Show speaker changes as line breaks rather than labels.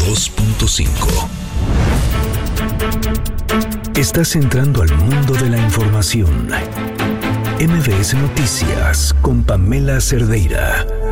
92.5. Estás entrando al mundo de la información. MBS Noticias con Pamela Cerdeira.